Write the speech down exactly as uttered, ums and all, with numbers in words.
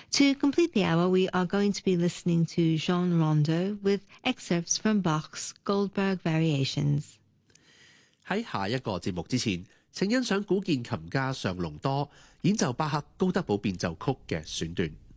To complete the hour, we are going to be listening to Jean Rondeau with excerpts from Bach's Goldberg Variations. 喺下一個節目之前，請欣賞古鍵琴家尚隆多演奏巴克高德堡變奏曲嘅選段。